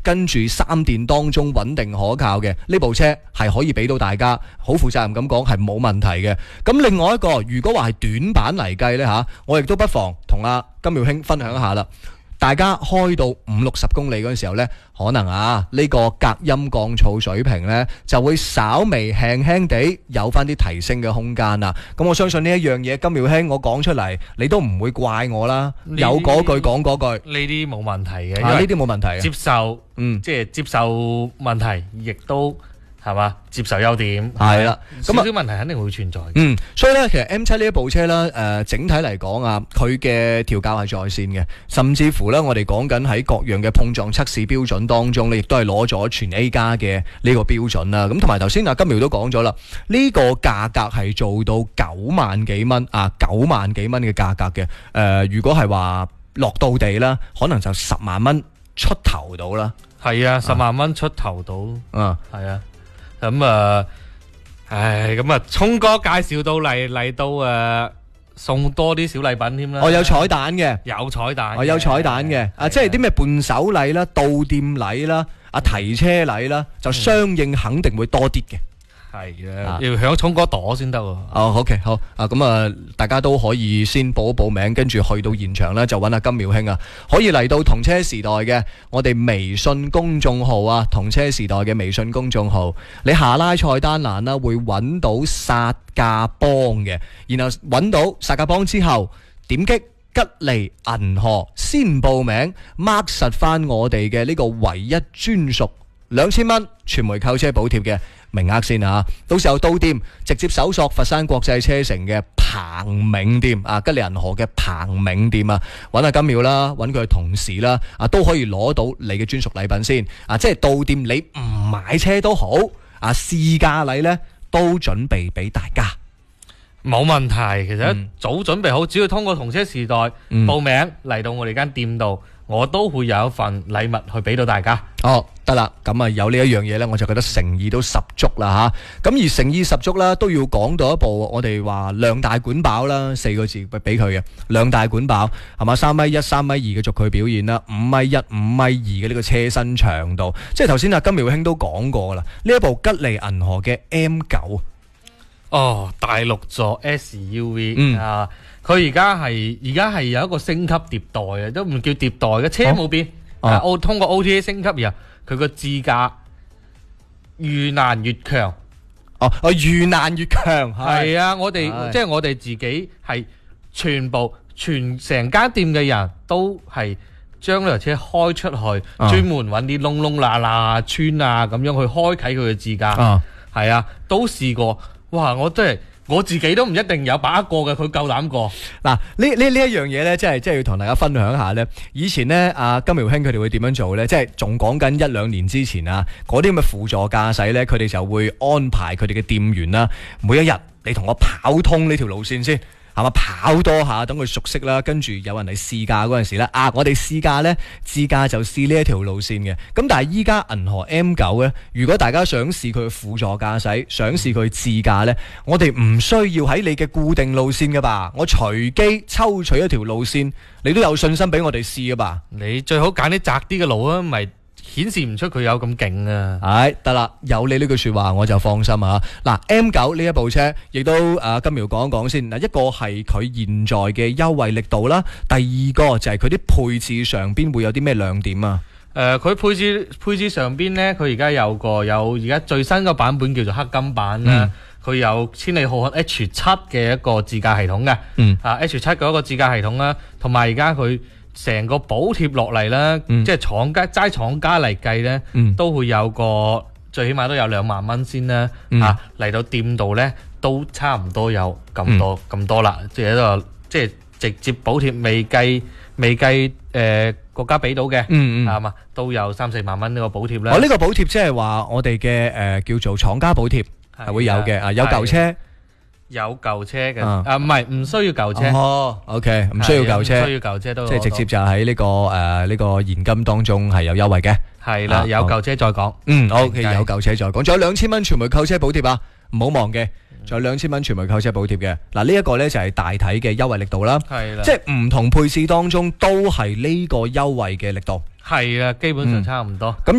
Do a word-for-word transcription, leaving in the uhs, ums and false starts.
跟住三電當中穩定可靠嘅呢部車係可以俾到大家，好負責任咁講係冇問題嘅。咁另外一個，如果話係短版嚟計呢，吓，我亦都不妨同阿金耀興分享一下啦。大家開到五六十公里嗰陣時候呢，可能啊呢、呢個隔音降噪水平呢就會稍微輕輕地有翻啲提升嘅空間啦。咁我相信呢一樣嘢，金耀興我講出嚟，你都唔會怪我啦。有嗰句講嗰句， 呢啲冇問題嘅， 呢啲冇問題嘅。 接受， 嗯， 即係接受問題，亦都係嘛，接受優點， 係啦。 咁少少問題肯定會存在。 嗯，所以咧，其實 M 七呢一部車咧，誒、呃，整體嚟講啊，佢嘅調教係在線嘅，甚至乎咧，我哋講緊喺各樣嘅碰撞測試標準當中咧，亦都係攞咗全 A 加嘅呢個標準啦。咁同埋頭先阿金苗都講咗啦，呢、呢個價格係做到九萬幾蚊啊，九萬幾蚊嘅價格嘅。誒、呃，如果係話落到地啦，可能就十萬蚊出頭到啦。 係啊，十萬蚊出頭到。 嗯， 係啊。咁啊，唉，咁啊，聰哥介紹到嚟嚟到誒，送多啲小禮品添啦。 我有彩蛋嘅， 有彩蛋， 我有彩蛋嘅，啊，即係啲咩伴手禮啦、到店禮啦、啊提車禮啦，就相應肯定會多啲嘅。 係啊，要響聰哥朵先得喎。 哦 ，OK， 好啊，咁啊，大家都可以先報一報名，跟住去到現場咧，就揾阿金苗興啊，可以嚟到同車時代嘅我哋微信公眾號啊，同車時代嘅微信公眾號，你下拉菜單欄啦，會揾到薩價幫嘅，然後揾到薩價幫之後，點擊吉利銀河先報名 ，mark 實翻我哋嘅呢個唯一專屬兩千蚊傳媒購車補貼嘅名額先啊！到時候到店直接搜索佛山國際車城嘅彭銘店啊，吉利銀河嘅彭銘店啊，揾阿金苗啦，揾佢嘅同事啦，啊都可以攞到你嘅專屬禮品先啊！即係到店你唔買車都好啊，試駕禮呢都準備俾大家。 冇問題，其實早準備好，只要通過同車時代報名嚟到我哋間店度，我都會有一份禮物去俾到大家。 哦，得啦，咁啊有呢一樣嘢呢，我就覺得誠意都十足啦吓。咁而誠意十足啦，都要講到一部我哋話量大管飽啦，四個字俾佢嘅量大管飽係嘛，三米一、三米二嘅軸距表現啦，五米一、五米二嘅呢個車身長度，即係頭先阿金苗興都講過啦，呢一部吉利銀河嘅 M 九。 哦，大六座 S U V、 嗯、 啊，佢而家係而家係有一個升級迭代嘅，都唔叫迭代嘅，車冇變，哦、啊，通過 O T A 升級而佢個智駕越難越強。 哦，哦，越難越強， 係啊，我哋即係我哋自己係全部全成間店嘅人都係將呢台車開出去，專、哦、門揾啲窿窿罅罅村啊咁樣去開啟佢嘅智駕。係、哦、啊，都試過。哇！我真係我自己都唔一定有把握過嘅，佢夠膽過。嗱，呢呢呢一樣嘢呢，真係真係要同大家分享一下呢。以前呢，阿金苗興佢哋會點樣做呢？即係仲講緊一兩年之前啊，嗰啲咁嘅輔助駕駛呢，佢哋就會安排佢哋嘅店員啦，每一日你同我跑通呢條路線先。係嘛，跑多下，等佢熟悉啦，跟住有人嚟試駕嗰陣時咧，啊，我哋試駕呢，自駕就試呢一條路線嘅。咁但係依家銀河 M 九呢，如果大家想試佢輔助駕駛，想試佢自駕呢，我哋唔需要喺你嘅固定路線噶吧，我隨機抽取一條路線，你都有信心俾我哋試噶吧？你最好揀啲窄啲嘅路啊，咪顯示唔出佢有咁勁啊！ 係得啦，有你呢句說話我就放心啊！嗱 ，M 九呢一部車亦都誒金苗講一講先嗱，一個係佢現在嘅優惠力度啦，第二個就係佢啲配置上邊會有啲咩亮點啊？ 誒、呃，佢配置配置上邊呢，佢而家有個有而家最新個版本叫做黑金版啦，佢、嗯、有千里浩 H 七嘅一個自駕系統嘅，嗯啊 H 七嘅一個自駕系統啦，同埋而家佢。成個補貼落嚟咧，即係廠家齋廠家嚟計咧，都會有個最起碼都有兩萬蚊先啦。嚇嚟到店度咧，都差唔多有咁多咁多啦。即係一個即係直接補貼，未計未計誒國家俾到嘅，係嘛，都有三四萬蚊呢個補貼咧。 我呢個補貼即係話我哋嘅誒叫做廠家補貼係會有嘅。啊，有舊車。 有舊車嘅，啊唔係唔需要舊車。 哦 ，OK， 唔需要舊車， 唔需要舊車都即係直接就喺呢個誒呢個現金當中係有優惠嘅。 係啦，有舊車再講。 嗯 ，OK， 有舊車再講。仲有兩千蚊全媒購車補貼啊，唔好忘記。仲有兩千蚊全媒購車補貼嘅。嗱，呢一個咧就係大體嘅優惠力度啦。 係啦， 即係唔同配置當中都係呢個優惠嘅力度。 係啊，基本上差唔多。咁